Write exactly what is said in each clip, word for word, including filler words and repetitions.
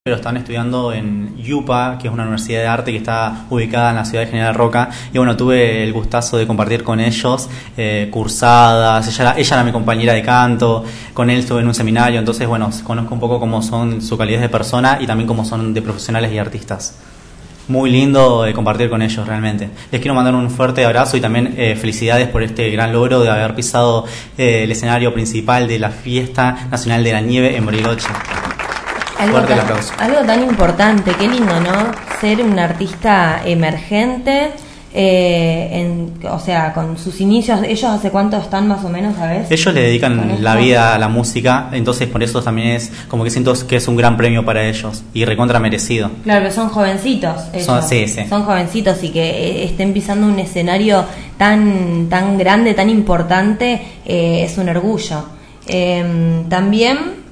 pero están estudiando en U P A, que es una universidad de arte que está ubicada en la ciudad de General Roca, y bueno, tuve el gustazo de compartir con ellos eh, cursadas, ella era, ella era mi compañera de canto, con él estuve en un seminario, entonces bueno, conozco un poco cómo son su calidad de persona y también cómo son de profesionales y artistas. Muy lindo de compartir con ellos realmente. Les quiero mandar un fuerte abrazo y también eh, felicidades por este gran logro de haber pisado eh, el escenario principal de la Fiesta Nacional de la Nieve en Bariloche. Algo Fuerte el tan, aplauso. algo tan importante, qué lindo, ¿no? Ser un artista emergente, eh, en, o sea, con sus inicios. ¿Ellos hace cuánto están más o menos, sabes? Ellos le dedican la vida a la música, entonces por eso también es como que siento que es un gran premio para ellos y recontra merecido. Claro, pero son jovencitos ellos. Son, sí, sí. Son jovencitos y que eh, estén pisando un escenario tan, tan grande, tan importante, eh, es un orgullo. Eh, también...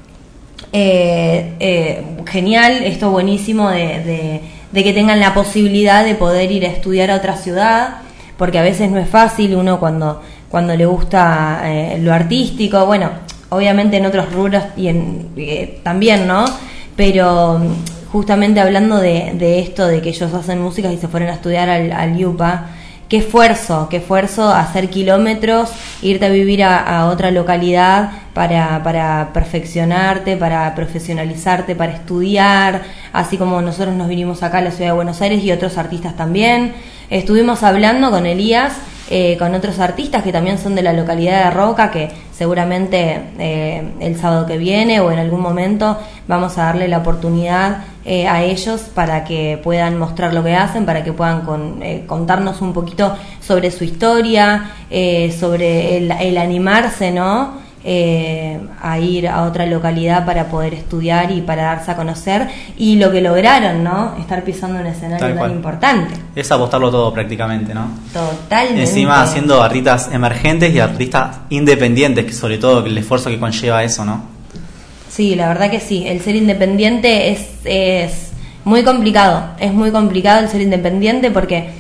Eh, eh, genial, esto buenísimo de, de, de que tengan la posibilidad de poder ir a estudiar a otra ciudad, porque a veces no es fácil uno cuando, cuando le gusta eh, lo artístico, bueno, obviamente en otros rubros y en, eh, también, ¿no? Pero justamente hablando de, de esto, de que ellos hacen música y se fueron a estudiar al, al U P A, qué esfuerzo, qué esfuerzo hacer kilómetros, irte a vivir a, a otra localidad para, para perfeccionarte, para profesionalizarte, para estudiar, así como nosotros nos vinimos acá a la ciudad de Buenos Aires y otros artistas también. Estuvimos hablando con Elías, eh, con otros artistas que también son de la localidad de Roca, que seguramente eh, el sábado que viene o en algún momento vamos a darle la oportunidad eh, a ellos para que puedan mostrar lo que hacen, para que puedan con, eh, contarnos un poquito sobre su historia, eh, sobre el, el animarse, ¿no? Eh, a ir a otra localidad para poder estudiar y para darse a conocer, y lo que lograron, ¿no? Estar pisando un escenario tan importante. Es apostarlo todo prácticamente, ¿no? Totalmente. Encima haciendo artistas emergentes y artistas independientes, que sobre todo el esfuerzo que conlleva eso, ¿no? Sí, la verdad que sí. El ser independiente es, es muy complicado. Es muy complicado el ser independiente porque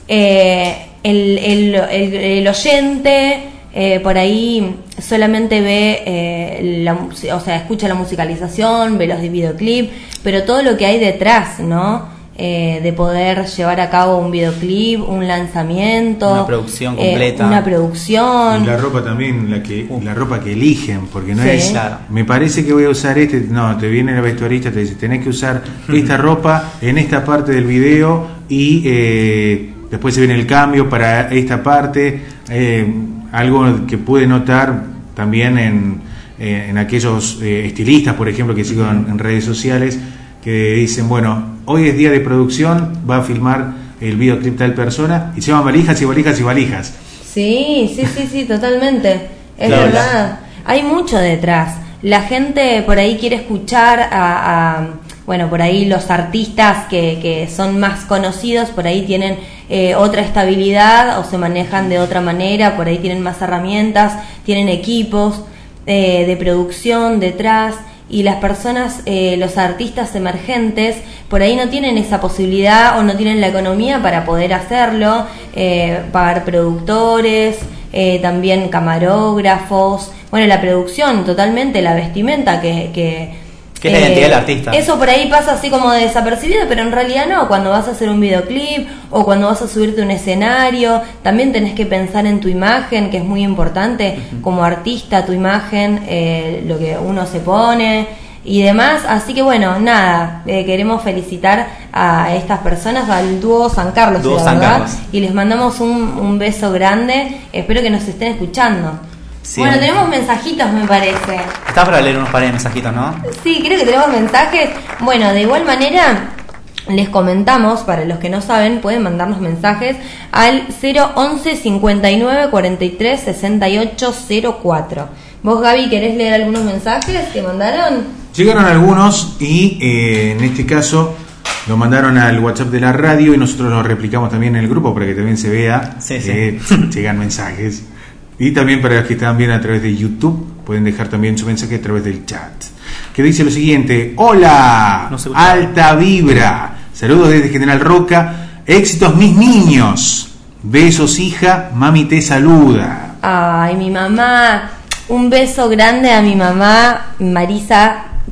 eh, el, el, el, el oyente eh, por ahí solamente ve, eh, la, o sea, escucha la musicalización, ve los videoclips, pero todo lo que hay detrás, ¿no? Eh, de poder llevar a cabo un videoclip, un lanzamiento, una producción completa, eh, una producción, y la ropa también, la que uh. la ropa que eligen, porque no sí. es, claro, me parece que voy a usar este, no, te viene el vestuarista, te dice, tenés que usar esta ropa en esta parte del video y eh, después se viene el cambio para esta parte, eh, algo que pude notar también en, eh, en aquellos eh, estilistas, por ejemplo, que sigo en, en redes sociales, que dicen, bueno, hoy es día de producción, va a filmar el videoclip tal persona, y se llaman valijas y valijas y valijas. Sí, sí, sí, sí, totalmente. Es claro, verdad. Hay mucho detrás. La gente por ahí quiere escuchar a, a bueno, por ahí los artistas que, que son más conocidos, por ahí tienen eh, otra estabilidad o se manejan de otra manera, por ahí tienen más herramientas, tienen equipos eh, de producción detrás. Y las personas, eh, los artistas emergentes, por ahí no tienen esa posibilidad o no tienen la economía para poder hacerlo, eh, pagar productores, eh, también camarógrafos, bueno, la producción totalmente, la vestimenta que... que que es la identidad del artista. Eso por ahí pasa así como desapercibido, pero en realidad no. Cuando vas a hacer un videoclip o cuando vas a subirte a un escenario, también tenés que pensar en tu imagen, que es muy importante, uh-huh. como artista, tu imagen, eh, lo que uno se pone y demás. Así que bueno, nada, eh, queremos felicitar a estas personas, al dúo San Carlos, dúo la San verdad, Carlos. Y les mandamos un, un beso grande. Espero que nos estén escuchando. Sí. Bueno, tenemos mensajitos, me parece. Está para leer unos pares de mensajitos, ¿no? Sí, creo que tenemos mensajes. Bueno, de igual manera, les comentamos, para los que no saben, pueden mandarnos mensajes al cero once cincuenta y nueve cuarenta y tres sesenta y ocho cero cuatro. ¿Vos, Gaby, querés leer algunos mensajes que mandaron? Llegaron algunos y eh, en este caso lo mandaron al WhatsApp de la radio y nosotros lo replicamos también en el grupo para que también se vea. Sí, sí. Eh, llegan mensajes. Y también para los que están bien a través de YouTube, pueden dejar también su mensaje a través del chat. Que dice lo siguiente: hola, no alta vibra, saludos desde General Roca, éxitos mis niños, besos hija, mami te saluda. Ay, mi mamá, un beso grande a mi mamá Marisa,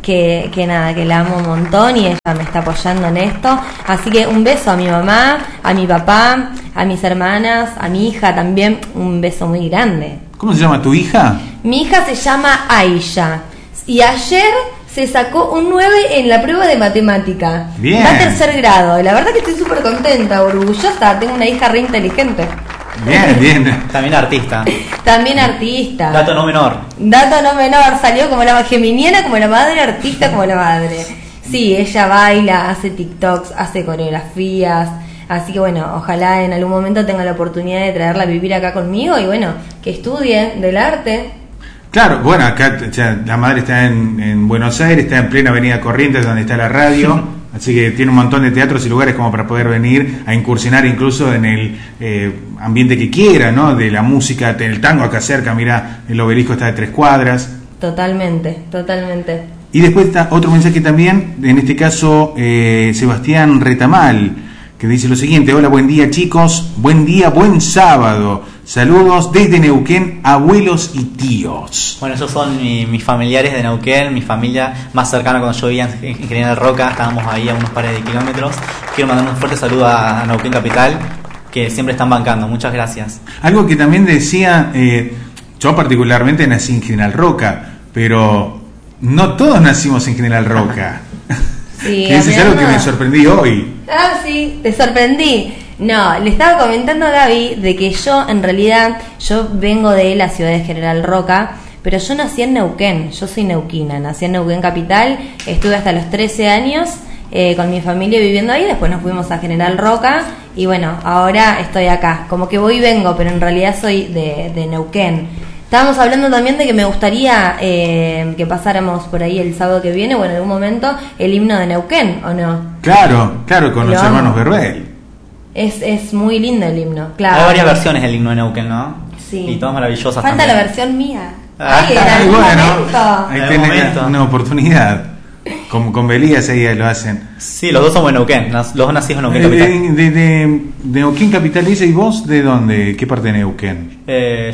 que, que nada, que la amo un montón y ella me está apoyando en esto. Así que un beso a mi mamá, a mi papá, a mis hermanas, a mi hija también, un beso muy grande. ¿Cómo se llama tu hija? Mi hija se llama Aisha y ayer se sacó un nueve en la prueba de matemática. Bien. Va a tercer grado. La verdad que estoy súper contenta, orgullosa. Tengo una hija re inteligente. Bien, bien. También artista. También artista. Dato no menor. Dato no menor. Salió como la geminiana, como la madre, artista como la madre. Sí, ella baila, hace TikToks, hace coreografías. Así que bueno, ojalá en algún momento tenga la oportunidad de traerla a vivir acá conmigo y bueno, que estudie del arte. Claro, bueno, acá o sea, la madre está en, en Buenos Aires, está en plena Avenida Corrientes, donde está la radio, así que tiene un montón de teatros y lugares como para poder venir a incursionar incluso en el eh, ambiente que quiera, ¿no? De la música, el tango acá cerca, mira, el Obelisco está de tres cuadras. Totalmente, totalmente. Y después está otro mensaje también, en este caso eh, Sebastián Retamal, que dice lo siguiente: hola, buen día chicos, buen día, buen sábado. Saludos desde Neuquén, abuelos y tíos. Bueno, esos son mi, mis familiares de Neuquén, mi familia más cercana cuando yo vivía en, en General Roca, estábamos ahí a unos pares de kilómetros. Quiero mandar un fuerte saludo a, a Neuquén Capital, que siempre están bancando. Muchas gracias. Algo que también decía, eh, yo particularmente nací en General Roca, pero no todos nacimos en General Roca. Sí, que eso es algo que me sorprendí hoy. Ah, sí, te sorprendí. No, le estaba comentando a Gaby de que yo, en realidad, yo vengo de la ciudad de General Roca, pero yo nací en Neuquén, yo soy neuquina, nací en Neuquén Capital, estuve hasta los trece años eh, con mi familia viviendo ahí, después nos fuimos a General Roca y bueno, ahora estoy acá, como que voy y vengo, pero en realidad soy de, de Neuquén. Estábamos hablando también de que me gustaría eh, que pasáramos por ahí el sábado que viene o en algún momento el himno de Neuquén, ¿o no? Claro, claro, con Lo los amo. hermanos Berbel. Es, es muy lindo el himno, claro. Hay varias versiones del himno de Neuquén, ¿no? Sí. Y todas maravillosas. Falta también. la versión mía. Ah, Ay, en Ay, algún bueno, momento. ahí En tenés algún momento. una oportunidad. Con, con Belías ahí lo hacen. Sí, los dos somos de Neuquén, los dos nacidos en De, Neuquén de, Capital. de, de- de Neuquén Capital dice, ¿y vos de dónde? ¿Qué parte de Neuquén? Eh,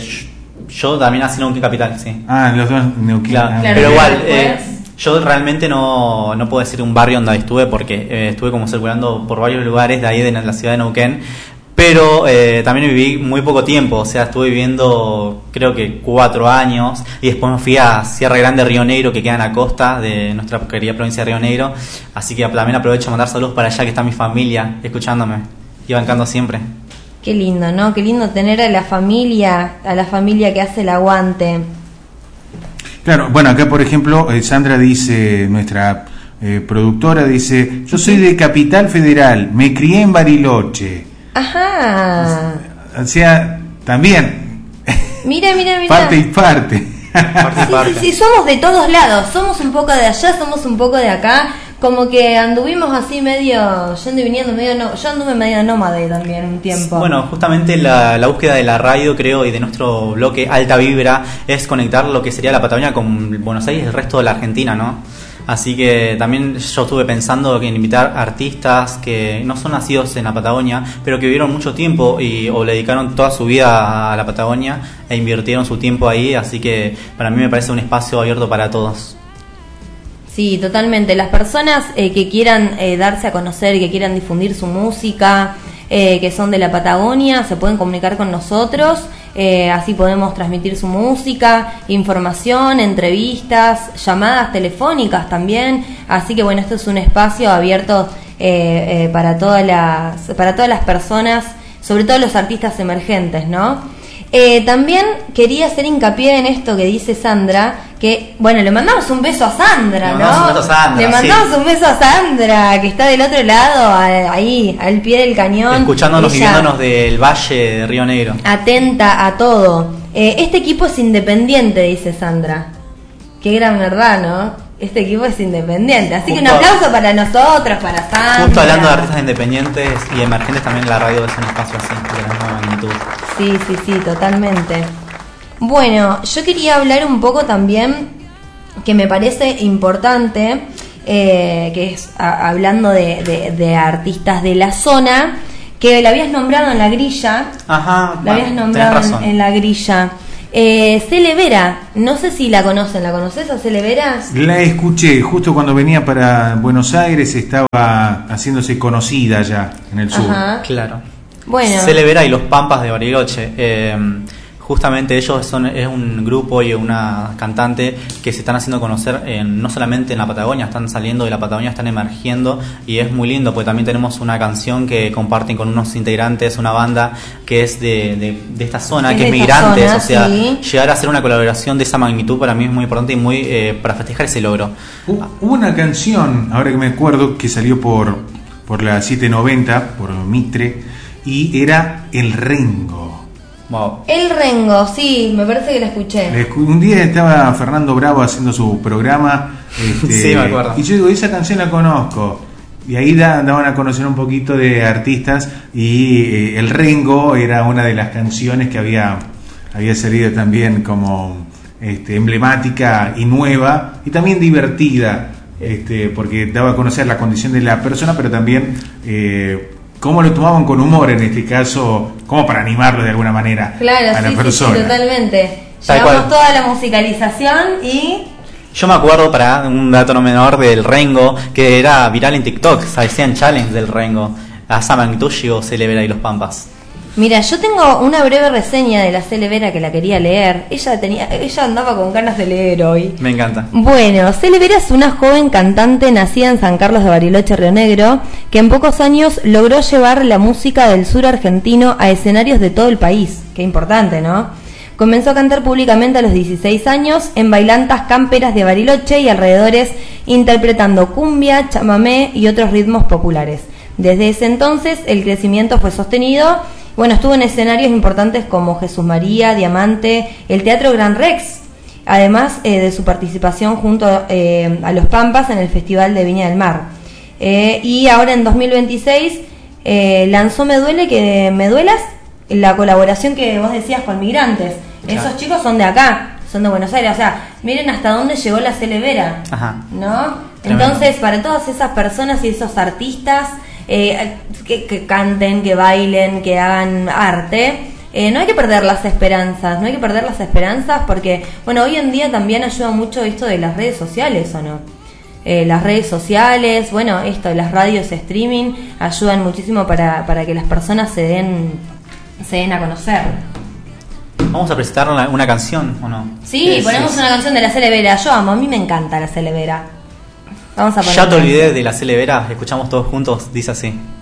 yo también nací en Neuquén Capital, sí. Ah, los dos Neuquén. Claro, Ah, Claro, pero que igual, después- eh, yo realmente no, no puedo decir un barrio donde estuve porque eh, estuve como circulando por varios lugares de ahí de la ciudad de Neuquén, pero eh, también viví muy poco tiempo, o sea, estuve viviendo creo que cuatro años y después me fui a Sierra Grande, Río Negro, que queda en la costa de nuestra querida provincia de Río Negro, así que también aprovecho a mandar saludos para allá que está mi familia escuchándome y bancando siempre. Qué lindo, ¿no? Qué lindo tener a la familia, a la familia que hace el aguante. Claro, bueno, acá por ejemplo, eh, Sandra dice, nuestra eh, productora dice, yo soy de Capital Federal, me crié en Bariloche. Ajá. O sea, también, Mira, mira, mira. parte y parte. Parte y Sí, parte. sí, sí, somos de todos lados, somos un poco de allá, somos un poco de acá, como que anduvimos así medio, yendo y viniendo, medio no, yo anduve medio nómade también un tiempo. Bueno, justamente la, la búsqueda de la radio, creo, y de nuestro bloque Alta Vibra es conectar lo que sería la Patagonia con Buenos Aires y el resto de la Argentina, ¿no? Así que también yo estuve pensando en invitar artistas que no son nacidos en la Patagonia, pero que vivieron mucho tiempo y o le dedicaron toda su vida a la Patagonia e invirtieron su tiempo ahí, así que para mí me parece un espacio abierto para todos. Sí, totalmente. Las personas eh, que quieran eh, darse a conocer, que quieran difundir su música, eh, que son de la Patagonia, se pueden comunicar con nosotros. Eh, así podemos transmitir su música, información, entrevistas, llamadas telefónicas también. Así que bueno, esto es un espacio abierto eh, eh, para todas las para todas las personas, sobre todo los artistas emergentes, ¿no? Eh, también quería hacer hincapié en esto que dice Sandra, que, bueno, le mandamos un beso a Sandra, Le ¿no? mandamos un beso a Sandra, Le mandamos sí. un beso a Sandra, que está del otro lado, a- ahí, al pie del cañón. Escuchándonos y Ella, viéndonos del Valle de Río Negro. atenta a todo. Eh, este equipo es independiente, dice Sandra. Qué gran verdad, ¿no? Este equipo es independiente. Así que un Justo- aplauso para nosotros, para Sandra. Justo hablando de artistas independientes y emergentes, también la radio es un espacio así, de la misma magnitud. Sí, sí, sí, totalmente. Bueno, yo quería hablar un poco también, que me parece importante, eh, que es a- hablando de, de- de artistas de la zona, que la habías nombrado en la grilla. Ajá, La habías bueno, nombrado tenés en, razón. en la grilla. Eh, Cele Vera, no sé si la conocen, ¿la conoces a Cele Vera? La escuché, justo cuando venía para Buenos Aires estaba haciéndose conocida ya en el sur. Ajá. Claro. Bueno. Cele Vera y los Pampas de Bariloche. Eh, justamente ellos son es un grupo y una cantante que se están haciendo conocer en, no solamente en la Patagonia, están saliendo de la Patagonia, están emergiendo y es muy lindo porque también tenemos una canción que comparten con unos integrantes, una banda que es de, de, de esta zona, es que es esta Migrantes, zona, o sea, sí. Llegar a hacer una colaboración de esa magnitud para mí es muy importante y muy eh, para festejar ese logro. Hubo una canción, ahora que me acuerdo, que salió por, por la setecientos noventa, por Mitre, y era El Rengo. Wow. El Rengo, sí, me parece que la escuché. Un día estaba Fernando Bravo haciendo su programa, este, sí, me acuerdo. y yo digo, esa canción la conozco. Y ahí da, daban a conocer un poquito de artistas y eh, El Rengo era una de las canciones que había, había salido también como este, emblemática y nueva y también divertida, este, porque daba a conocer la condición de la persona, pero también eh, cómo lo tomaban con humor en este caso, como para animarlo de alguna manera Claro, a la sí, persona. sí, sí, totalmente. Tal Llevamos cual. toda la musicalización y... Yo me acuerdo, para un dato no menor, del Rengo, que era viral en TikTok, se hacían challenge del Rengo. A esa magnitud llegó Cele Vera y los Pampas. Mira, yo tengo una breve reseña de la Cele Vera que la quería leer. Ella tenía, ella andaba con ganas de leer hoy. Me encanta. Bueno, Cele Vera es una joven cantante nacida en San Carlos de Bariloche, Río Negro, que en pocos años logró llevar la música del sur argentino a escenarios de todo el país. Qué importante, ¿no? Comenzó a cantar públicamente a los dieciséis años en bailantas camperas de Bariloche y alrededores, interpretando cumbia, chamamé y otros ritmos populares. Desde ese entonces el crecimiento fue sostenido. Bueno, estuvo en escenarios importantes como Jesús María, Diamante, el Teatro Gran Rex, además eh, de su participación junto eh, a los Pampas en el Festival de Viña del Mar. Eh, y ahora en dos mil veintiséis eh, lanzó Me Duele que Me Duelas, la colaboración que vos decías con Migrantes. Claro. Esos chicos son de acá, son de Buenos Aires, o sea, miren hasta dónde llegó la Cele Vera, Ajá. ¿no? Tremendo. Entonces, para todas esas personas y esos artistas eh, que, que canten, que bailen, que hagan arte, eh, no hay que perder las esperanzas, no hay que perder las esperanzas porque, bueno, hoy en día también ayuda mucho esto de las redes sociales, ¿o no? Eh, las redes sociales, bueno, esto, las radios streaming ayudan muchísimo para, para que las personas se den, se den a conocer. Vamos a presentar una, una canción, ¿o no? Sí, ponemos una canción de la Cele Vera. Yo amo, a mí me encanta la Cele Vera. Vamos a poner Ya te una olvidé canción. de la Cele Vera, escuchamos todos juntos, dice así.